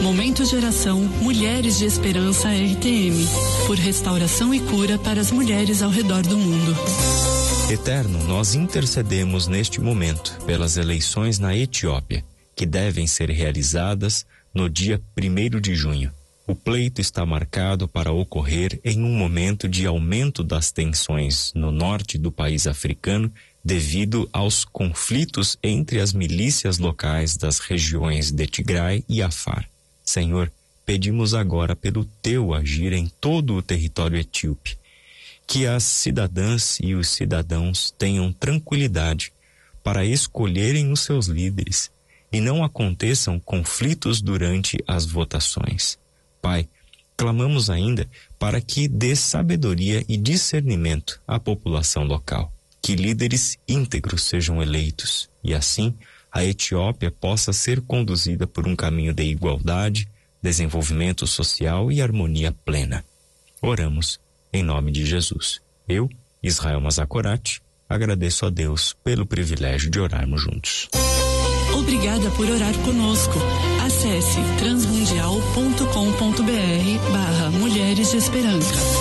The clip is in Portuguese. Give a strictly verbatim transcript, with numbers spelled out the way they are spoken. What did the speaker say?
Momento de oração Mulheres de Esperança R T M, por restauração e cura para as mulheres ao redor do mundo. Eterno, nós intercedemos neste momento pelas eleições na Etiópia, que devem ser realizadas no dia primeiro de junho. O pleito está marcado para ocorrer em um momento de aumento das tensões no norte do país africano devido aos conflitos entre as milícias locais das regiões de Tigray e Afar. Senhor, pedimos agora pelo teu agir em todo o território etíope, que as cidadãs e os cidadãos tenham tranquilidade para escolherem os seus líderes e não aconteçam conflitos durante as votações. Pai, clamamos ainda para que dê sabedoria e discernimento à população local, que líderes íntegros sejam eleitos e assim a Etiópia possa ser conduzida por um caminho de igualdade, desenvolvimento social e harmonia plena. Oramos em nome de Jesus. Eu, Israel Mazakorati, agradeço a Deus pelo privilégio de orarmos juntos. Obrigada por orar conosco. Acesse transmundial ponto com ponto br barra Mulheres de Esperança.